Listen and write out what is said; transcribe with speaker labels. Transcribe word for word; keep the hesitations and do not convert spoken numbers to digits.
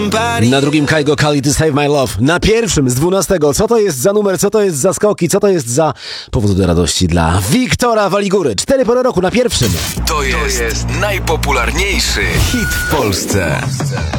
Speaker 1: Na drugim Kaigo Kali To Save My Love. Na pierwszym z dwunastego. Co to jest za numer, co to jest za skoki, co to jest za powód do radości dla Wiktora Waligury. Cztery pory roku na pierwszym.
Speaker 2: To jest, to jest najpopularniejszy hit w Polsce.